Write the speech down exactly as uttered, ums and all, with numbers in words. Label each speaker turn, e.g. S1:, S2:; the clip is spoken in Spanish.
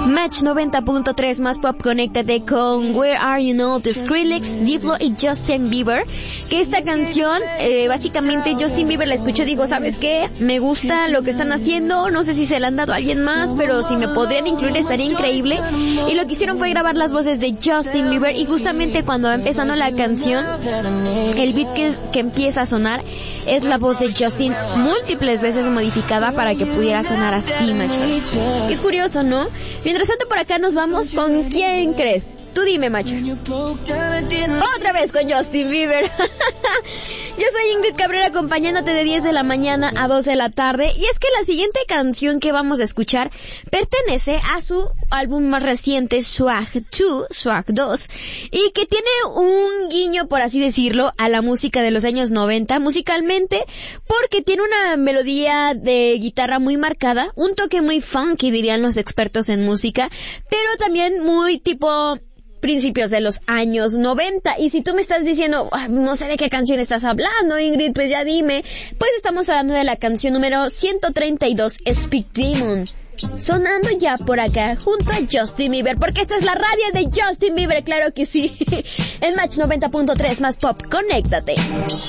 S1: Match noventa punto tres más pop, conéctate con Where Are You Now de Skrillex, Diplo y Justin Bieber. Que esta canción, eh, básicamente Justin Bieber la escuchó y dijo, ¿sabes qué? Me gusta lo que están haciendo, no sé si se la han dado a alguien más, pero si me podrían incluir estaría increíble. Y lo que hicieron fue grabar las voces de Justin Bieber, y justamente cuando va empezando la canción, el beat que, que empieza a sonar es la voz de Justin múltiples veces modificada para que pudiera sonar así, macho. Qué curioso, ¿no? Mientras tanto, por acá nos vamos con ¿quién crees? Tú dime, macho. Otra vez con Justin Bieber. Yo soy Ingrid Cabrera, acompañándote de diez de la mañana a dos de la tarde. Y es que la siguiente canción que vamos a escuchar pertenece a su álbum más reciente, Swag dos, Swag dos, y que tiene un guiño, por así decirlo, a la música de los años noventa, musicalmente, porque tiene una melodía de guitarra muy marcada, un toque muy funky, dirían los expertos en música, pero también muy tipo principios de los años noventa. Y si tú me estás diciendo, no sé de qué canción estás hablando, Ingrid, pues ya dime. Pues estamos hablando de la canción número ciento treinta y dos, Speak Demon, sonando ya por acá junto a Justin Bieber, porque esta es la radio de Justin Bieber, claro que sí. El Match noventa punto tres más pop, conéctate.